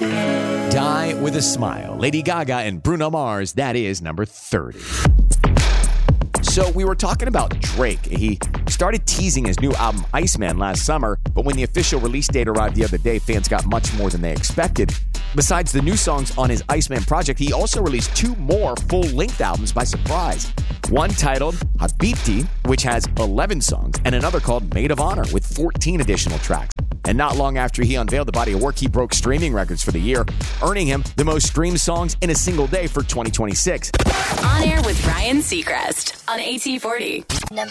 Die with a Smile. Lady Gaga and Bruno Mars. That is number 30. So we were talking about Drake. He started teasing his new album, Iceman, last summer, but when the official release date arrived the other day, fans got much more than they expected. Besides the new songs on his Iceman project, he also released 2 more full-length albums by surprise. One titled Habibti, which has 11 songs, and another called Maid of Honor with 14 additional tracks. And not long after he unveiled the body of work, he broke streaming records for the year, earning him the most streamed songs in a single day for 2026. On Air with Ryan Seacrest on AT40.